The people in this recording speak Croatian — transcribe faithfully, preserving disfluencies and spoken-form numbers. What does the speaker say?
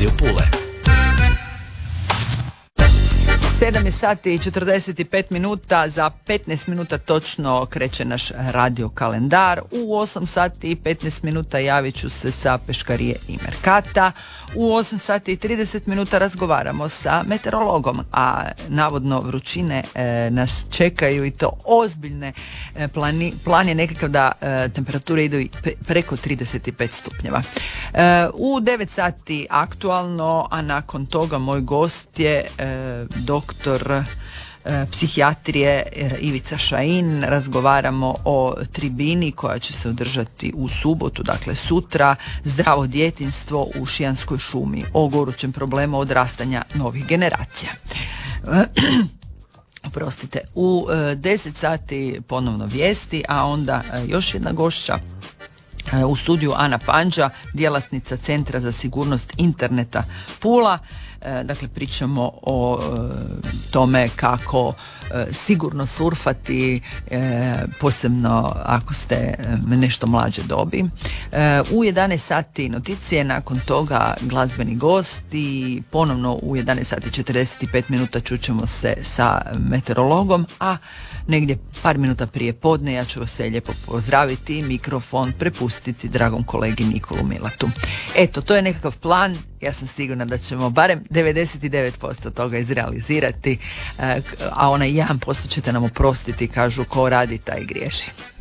Radio Pule. sedam je sati i četrdeset pet minuta, za petnaest minuta točno kreće naš radio kalendar. U osam sati i petnaest minuta javit ću se sa Peškarije i Merkata. U osam sati i trideset minuta razgovaramo sa meteorologom, a navodno vrućine e, nas čekaju i to ozbiljne. E, plani, plan je nekakav da e, temperature idu i preko trideset pet stupnjeva. E, u devet sati aktualno, a nakon toga moj gost je e, doktor e, psihijatrije e, Ivica Šain. Razgovaramo o tribini koja će se održati u subotu, dakle sutra, zdravo djetinjstvo u Šijanskoj šumi, o gorućem problemu odrastanja novih generacija. Oprostite, u e, deset sati ponovno vijesti, a onda e, još jedna gošća u studiju, Ana Panđa, djelatnica Centra za sigurnost interneta Pula. Dakle, pričamo o tome kako sigurno surfati, posebno ako ste nešto mlađe dobi. U jedanaest sati noticije, nakon toga glazbeni gost i ponovno u jedanaest sati četrdeset pet minuta čućemo se sa meteorologom, a negdje par minuta prije podne ja ću vas sve lijepo pozdraviti i mikrofon prepustiti dragom kolegi Nikolu Milatu. Eto, to je nekakav plan. Ja sam sigurna da ćemo barem devedeset devet posto toga izrealizirati, a onaj jedan posto ćete nam oprostiti, kažu ko radi taj griješi.